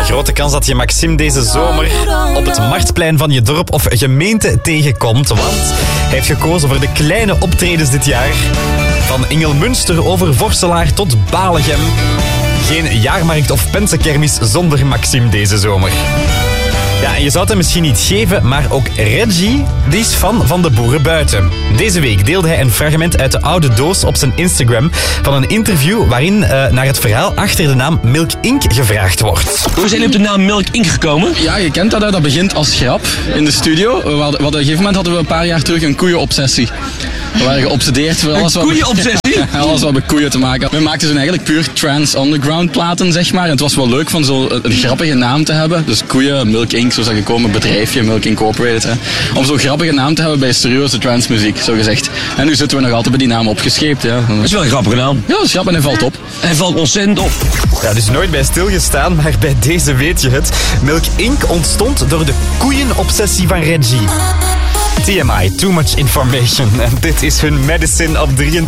Grote kans dat je Maxime deze zomer op het marktplein van je dorp of gemeente tegenkomt. Want hij heeft gekozen voor de kleine optredens dit jaar. Van Ingelmunster over Vorselaar tot Balegem. Geen jaarmarkt of pensenkermis zonder Maxime deze zomer. Ja, en je zou het hem misschien niet geven, maar ook Reggie, die is fan van de boeren buiten. Deze week deelde hij een fragment uit de oude doos op zijn Instagram van een interview waarin naar het verhaal achter de naam Milk Inc. gevraagd wordt. Hoe zijn jullie op de naam Milk Inc. gekomen? Ja, je kent dat, hè? Dat begint als grap in de studio. Op een gegeven moment hadden we een paar jaar terug een koeienobsessie. We waren geobsedeerd voor alles alles wat met koeien te maken had. We maakten toen eigenlijk puur trance underground platen, zeg maar. En het was wel leuk van zo'n grappige naam te hebben. Dus koeien, Milk Inc., zo is dat gekomen, bedrijfje, Milk Incorporated. Hè. Om zo'n grappige naam te hebben bij serieuze trance muziek, zo gezegd. En nu zitten we nog altijd bij die naam opgescheept. Ja. Dat is wel een grappige naam. Ja, dat is grappig en hij valt op. Hij valt ontzettend op. Ja, dus nooit bij stilgestaan, maar bij deze weet je het. Milk Inc. ontstond door de koeienobsessie van Reggie. TMI, too much information. En dit is hun medicine op 23.